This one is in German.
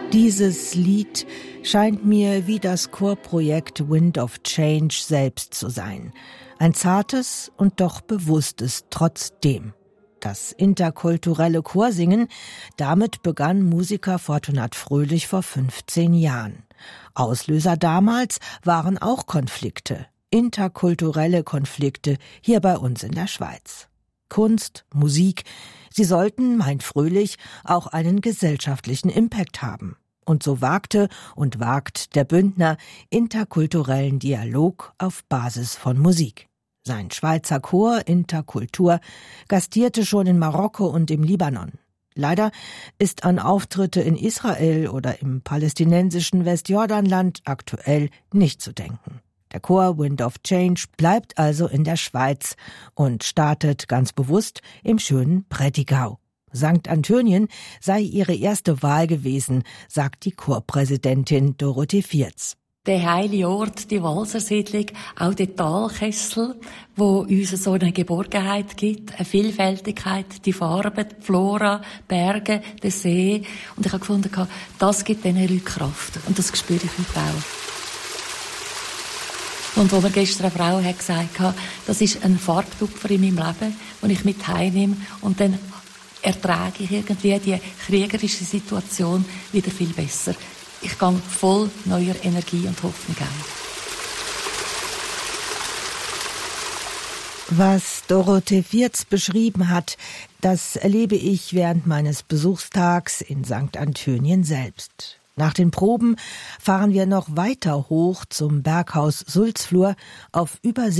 Dieses Lied scheint mir wie das Chorprojekt Wind of Change selbst zu sein. Ein zartes und doch bewusstes trotzdem. Das interkulturelle Chorsingen, damit begann Musiker Fortunat Fröhlich vor 15 Jahren. Auslöser damals waren auch Konflikte, interkulturelle Konflikte hier bei uns in der Schweiz. Kunst, Musik, sie sollten, meint Fröhlich, auch einen gesellschaftlichen Impact haben. Und so wagte und wagt der Bündner interkulturellen Dialog auf Basis von Musik. Sein Schweizer Chor Interkultur gastierte schon in Marokko und im Libanon. Leider ist an Auftritte in Israel oder im palästinensischen Westjordanland aktuell nicht zu denken. Der Chor Wind of Change bleibt also in der Schweiz und startet ganz bewusst im schönen Prättigau. St. Antönien sei ihre erste Wahl gewesen, sagt die Chorpräsidentin Dorothee Vierz. Der heilige Ort, die Walsersiedlung, auch der Talkessel, wo uns so eine Geborgenheit gibt, eine Vielfältigkeit, die Farben, die Flora, Berge, der See. Und ich habe gefunden, das gibt diesen Leuten Kraft. Und das spüre ich heute auch. Und wo mir gestern eine Frau hat gesagt, das ist ein Farbtupfer in meinem Leben, den ich mit heimnehme und dann ertrage ich irgendwie die kriegerische Situation wieder viel besser. Ich gehe voll neuer Energie und Hoffnung ein. Was Dorothee Vierz beschrieben hat, das erlebe ich während meines Besuchstags in St. Antönien selbst. Nach den Proben fahren wir noch weiter hoch zum Berghaus Sulzflur auf über